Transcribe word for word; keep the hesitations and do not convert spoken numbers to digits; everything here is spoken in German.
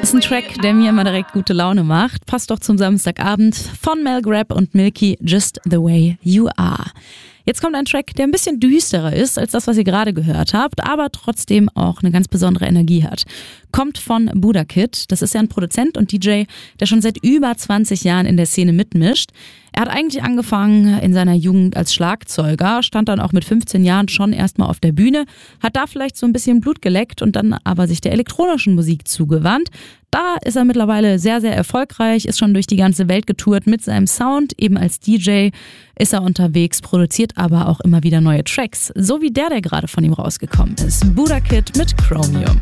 Ist ein Track, der mir immer direkt gute Laune macht. Passt doch zum Samstagabend von Mel Grab und Milky, Just the Way You Are. Jetzt kommt ein Track, der ein bisschen düsterer ist als das, was ihr gerade gehört habt, aber trotzdem auch eine ganz besondere Energie hat. Kommt von Buddha Kid. Das ist ja ein Produzent und D J, der schon seit über zwanzig Jahren in der Szene mitmischt. Er hat eigentlich angefangen in seiner Jugend als Schlagzeuger, stand dann auch mit fünfzehn Jahren schon erstmal auf der Bühne, hat da vielleicht so ein bisschen Blut geleckt und dann aber sich der elektronischen Musik zugewandt. Da ist er mittlerweile sehr, sehr erfolgreich, ist schon durch die ganze Welt getourt mit seinem Sound. Eben als D J ist er unterwegs, produziert aber auch immer wieder neue Tracks. So wie der, der gerade von ihm rausgekommen ist. Buddha Kid mit Chromium.